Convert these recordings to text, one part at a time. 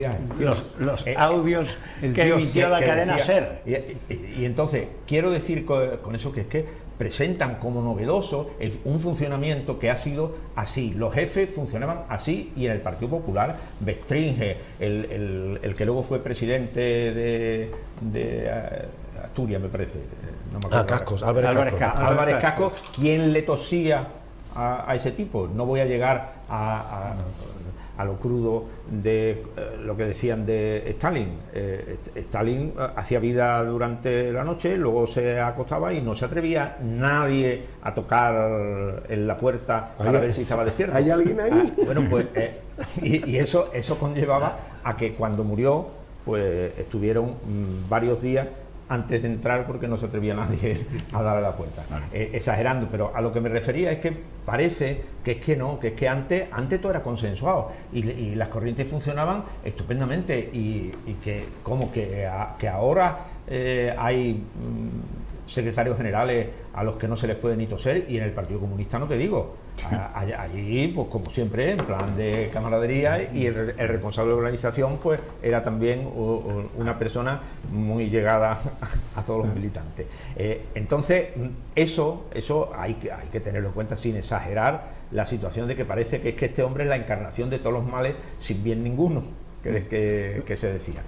los audios que emitió la cadena SER. Y entonces, quiero decir con eso que es que presentan como novedoso un funcionamiento que ha sido así. Los jefes funcionaban así, y en el Partido Popular, Bestringe, el que luego fue presidente de Asturias, me parece. No me acuerdo. Cascos, Álvarez Cascos, ¿quién le tosía a ese tipo? No voy a llegar a lo crudo de lo que decían de Stalin. Stalin hacía vida durante la noche, luego se acostaba y no se atrevía nadie a tocar en la puerta para ver si estaba despierto. ¿Hay alguien ahí? Bueno, pues y eso conllevaba a que cuando murió, pues estuvieron varios días antes de entrar, porque no se atrevía nadie a darle la puerta. Claro. Exagerando, pero a lo que me refería es que parece que es que antes todo era consensuado y las corrientes funcionaban estupendamente, y que como que ahora hay secretarios generales a los que no se les puede ni toser, y en el Partido Comunista no te digo. Allí, pues como siempre, en plan de camaradería, y el responsable de la organización pues era también una persona muy llegada a todos los militantes. Entonces eso hay que tenerlo en cuenta, sin exagerar la situación de que parece que es que este hombre es la encarnación de todos los males sin bien ninguno, que se decía.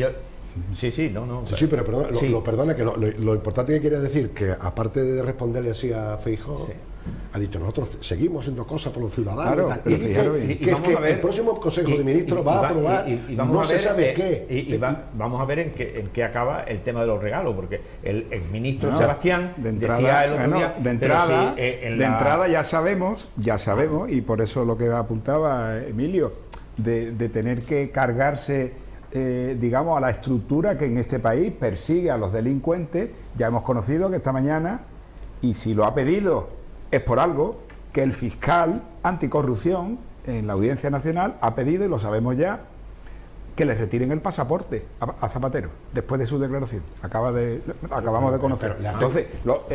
Sí, pero perdona, perdona, que lo importante que quería decir, que aparte de responderle así a Feijóo, ha dicho: nosotros seguimos haciendo cosas por los ciudadanos, claro, y dice que es que el próximo Consejo de Ministros va a aprobar no se sabe qué. Vamos a ver en qué acaba el tema de los regalos, porque el ministro Sebastián decía el otro día... De entrada ya sabemos, y por eso lo que apuntaba Emilio, de tener que cargarse, digamos, a la estructura que en este país persigue a los delincuentes. Ya hemos conocido que esta mañana, y si lo ha pedido es por algo, que el fiscal anticorrupción en la Audiencia Nacional ha pedido, y lo sabemos ya, que le retiren el pasaporte a Zapatero después de su declaración. Acabamos de conocer. Entonces,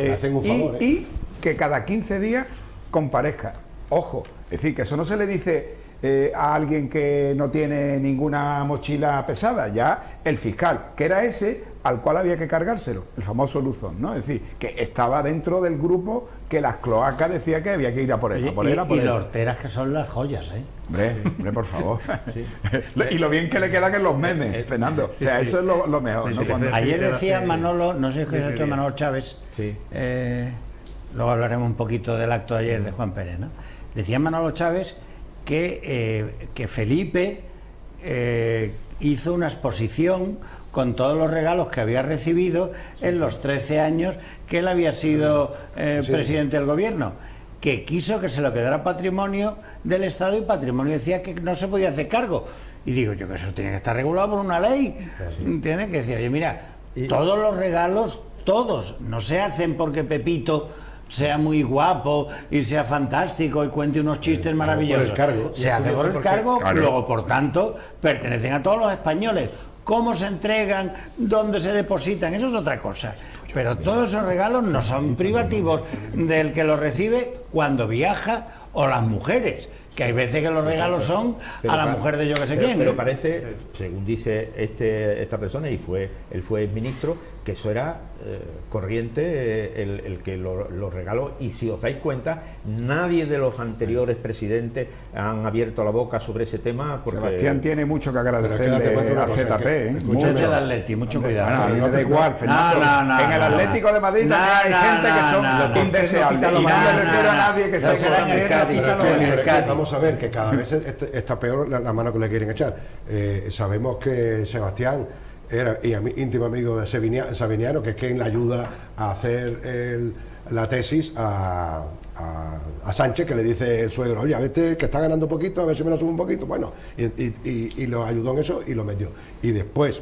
y que cada 15 días comparezca. Ojo, es decir, que eso no se le dice a alguien que no tiene ninguna mochila pesada. Ya el fiscal, que era ese al cual había que cargárselo, el famoso Luzón, ¿no? Es decir, que estaba dentro del grupo que las cloacas decía que había que ir a por él. Y los horteras, que son las joyas, ¿eh? Hombre, por favor. Y lo bien que le quedan en los memes, Fernando. Eso es lo mejor, ¿no? Ayer decía Manolo, no sé qué es Manolo Chávez, luego hablaremos un poquito del acto de ayer de Juan Pérez, ¿no? Decía Manolo Chávez que Felipe hizo una exposición con todos los regalos que había recibido en los 13 años que él había sido presidente del gobierno, que quiso que se lo quedara patrimonio del Estado, y Patrimonio decía que no se podía hacer cargo. Y digo yo que eso tiene que estar regulado por una ley, ¿entiendes? Que decía, oye, mira, todos los regalos, todos, no se hacen porque Pepito sea muy guapo y sea fantástico y cuente unos chistes maravillosos. Se hace por el cargo, luego, por tanto, pertenecen a todos los españoles. Cómo se entregan, dónde se depositan, eso es otra cosa. Pero todos esos regalos no son privativos del que los recibe cuando viaja, o las mujeres, que hay veces que los regalos son a la mujer de yo que sé quién. Pero parece, según dice esta persona, y él fue ministro, que eso era corriente, el que los regalos, y si os dais cuenta, nadie de los anteriores presidentes han abierto la boca sobre ese tema, porque Sebastián tiene mucho que agradecerle a ZP, mucho del Atleti, mucho cuidado. No da igual, Fernando. En el Atlético de Madrid hay gente que son indeseables, y no me refiero a nadie que esté en el Cádiz. Vamos a ver que cada vez está peor la mano que le quieren echar. Sabemos que Sebastián era íntimo amigo de Sabiniano, que es quien le ayuda a hacer la tesis a Sánchez, que le dice el suegro: oye, a ver, que está ganando poquito, a ver si me lo sube un poquito. Bueno, y lo ayudó en eso y lo metió. Y después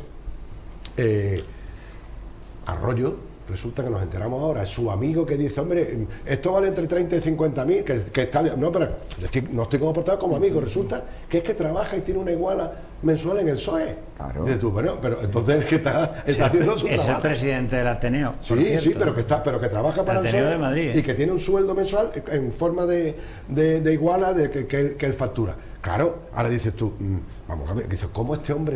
Arroyo, resulta que nos enteramos ahora, es su amigo que dice: hombre, esto vale entre 30 y 50.000, que está... No, pero no estoy comportado como amigo. Resulta que es que trabaja y tiene una iguala mensual en el PSOE. Claro. Dices tú, bueno, pero entonces es que está haciendo su trabajo. Es el presidente de la Ateneo. Sí, pero que trabaja para el PSOE de Madrid, y que tiene un sueldo mensual en forma de iguala que él factura. Claro, ahora dices tú, vamos a ver, dices, ¿cómo este hombre